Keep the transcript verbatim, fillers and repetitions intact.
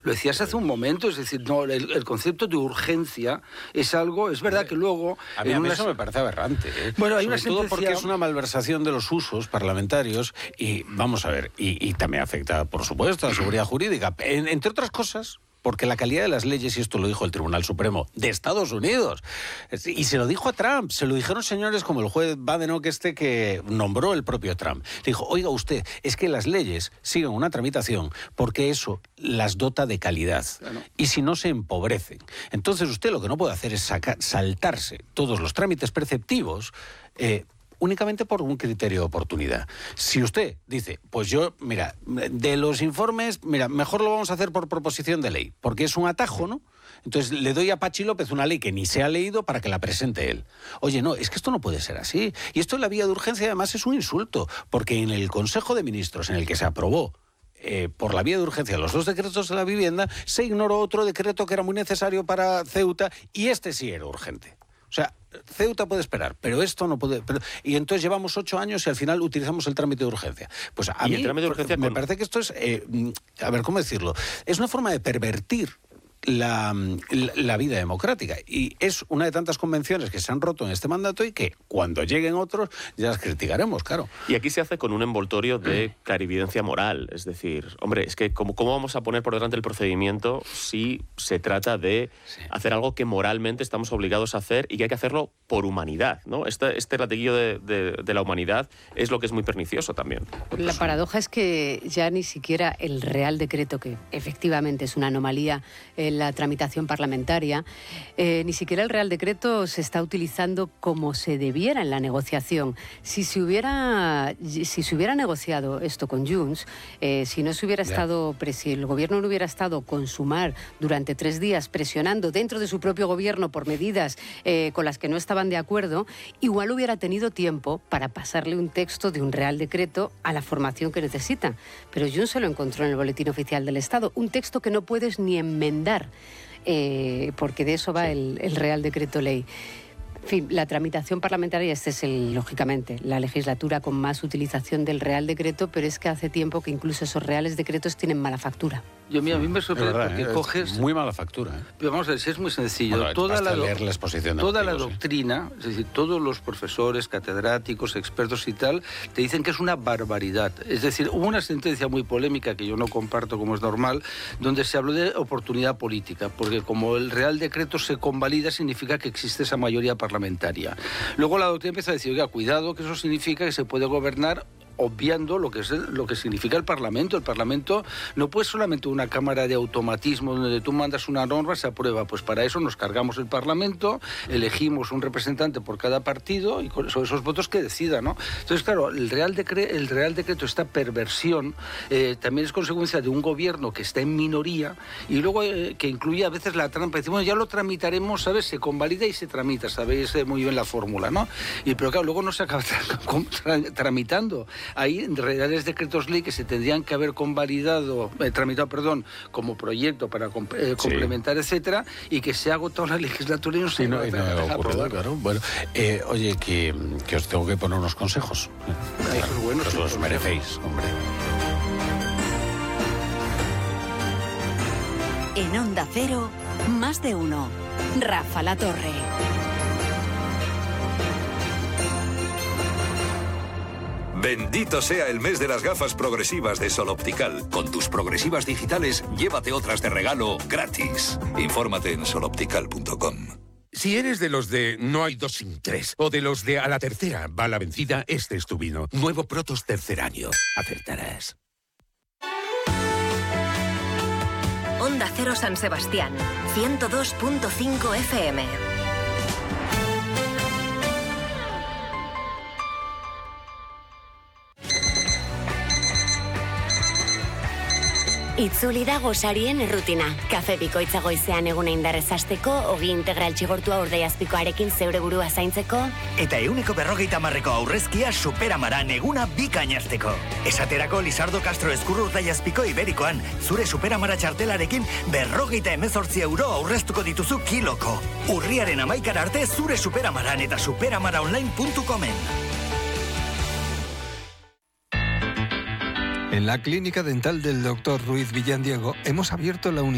Lo decías hace un momento, es decir, no, el, el concepto de urgencia es algo, es verdad que luego... A mí, a mí unas... eso me parece aberrante. ¿eh? Bueno, hay Sobre una sentencia... todo porque es una malversación de los usos parlamentarios y, vamos a ver, y, y también afecta, por supuesto, a la seguridad jurídica. En, entre otras cosas... Porque la calidad de las leyes, y esto lo dijo el Tribunal Supremo de Estados Unidos, y se lo dijo a Trump, se lo dijeron señores como el juez Badenoch este que nombró el propio Trump. Le dijo, oiga usted, es que las leyes siguen una tramitación porque eso las dota de calidad. Bueno. Y si no se empobrecen. Entonces usted lo que no puede hacer es sacar, saltarse todos los trámites preceptivos, eh, únicamente por un criterio de oportunidad. Si usted dice, pues yo, mira, de los informes, mira, mejor lo vamos a hacer por proposición de ley, porque es un atajo, ¿no? Entonces le doy a Pachi López una ley que ni se ha leído para que la presente él. Oye, no, es que esto no puede ser así. Y esto en la vía de urgencia además es un insulto, porque en el Consejo de Ministros en el que se aprobó Eh, por la vía de urgencia los dos decretos de la vivienda, se ignoró otro decreto que era muy necesario para Ceuta y este sí era urgente. O sea, Ceuta puede esperar, pero esto no puede... Pero, y entonces llevamos ocho años y al final utilizamos el trámite de urgencia. Pues a mí el trámite de urgencia me con... parece que esto es... Eh, a ver, ¿cómo decirlo? Es una forma de pervertir La, la, la vida democrática. Y es una de tantas convenciones que se han roto en este mandato y que cuando lleguen otros ya las criticaremos, claro. Y aquí se hace con un envoltorio de clarividencia moral. Es decir, hombre, es que ¿cómo, cómo vamos a poner por delante el procedimiento si se trata de sí. hacer algo que moralmente estamos obligados a hacer y que hay que hacerlo por humanidad, ¿no? Este, este latiguillo de, de, de la humanidad es lo que es muy pernicioso también. La paradoja es que ya ni siquiera el Real Decreto, que efectivamente es una anomalía en la tramitación parlamentaria, eh, ni siquiera el Real Decreto se está utilizando como se debiera en la negociación. Si se hubiera, si se hubiera negociado esto con Junts, eh, si no se hubiera yeah. estado, si el gobierno no hubiera estado con Sumar durante tres días presionando dentro de su propio gobierno por medidas eh, con las que no estaban de acuerdo, igual hubiera tenido tiempo para pasarle un texto de un Real Decreto a la formación que necesita. Pero Junts se lo encontró en el Boletín Oficial del Estado, un texto que no puedes ni enmendar, eh, porque de eso va sí. el, el Real Decreto Ley. En fin, la tramitación parlamentaria, esta es, el, lógicamente, la legislatura con más utilización del Real Decreto, pero es que hace tiempo que incluso esos Reales Decretos tienen mala factura. Yo, mira, a mí me sorprende verdad, porque ¿eh? coges... Muy mala factura, ¿eh? Pero vamos a ver, si es muy sencillo. Bueno, toda la, leer la exposición de toda la motivos, doctrina, ¿eh? Es decir, todos los profesores, catedráticos, expertos y tal, te dicen que es una barbaridad. Es decir, hubo una sentencia muy polémica que yo no comparto como es normal, donde se habló de oportunidad política, porque como el Real Decreto se convalida, significa que existe esa mayoría parlamentaria. Luego la doctrina empieza a decir, oiga, cuidado, que eso significa que se puede gobernar obviando lo que es el, lo que significa el Parlamento. El Parlamento no puede solamente una cámara de automatismo donde tú mandas una norma, se aprueba. Pues para eso nos cargamos el Parlamento, elegimos un representante por cada partido y con esos, esos votos que decida, ¿no? Entonces, claro, el Real, Decre- el Real Decreto, esta perversión, eh, también es consecuencia de un gobierno que está en minoría y luego eh, que incluye a veces la trampa. Decimos, bueno, ya lo tramitaremos, ¿sabes? Se convalida y se tramita, ¿sabéis? Eh, muy bien la fórmula, ¿no? Y pero claro, luego no se acaba tra- tra- tramitando. Hay reales decretos ley que se tendrían que haber convalidado, eh, tramitado, perdón, como proyecto para comp- eh, complementar, sí. etcétera, y que se ha agotado la legislatura y no se sí, no, y no ha ocurrido, claro. Bueno, eh, oye, que, que os tengo que poner unos consejos. Ay, claro, pues bueno, os sí, los merecéis, hombre. En Onda Cero, más de uno. Rafa La Torre. Bendito sea el mes de las gafas progresivas de Sol Optical. Con tus progresivas digitales, llévate otras de regalo gratis. Infórmate en sol optical punto com. Si eres de los de no hay dos sin tres, o de los de a la tercera va la vencida, este es tu vino. Nuevo Protos tercer año. Acertarás. Onda Cero San Sebastián, ciento dos punto cinco F M. Itzuli da gosarien errutina. Kafe bikoitza goizean eguna indarrez hasteko, ogi integral txigortua urdaiazpikoarekin zeure burua zaintzeko. Eta euneko berrogeita marreko aurrezkia superamaran eguna bikainazteko. Esaterako Lizardo Castro Ezkurru urdaiazpiko iberikoan, zure superamara txartelarekin berrogeita emezortzi euro aurreztuko dituzu kiloko. Urriaren amaikara arte zure superamaran eta superamaraonline puntu comen. En la Clínica Dental del doctor Ruiz Villandiego hemos abierto la unidad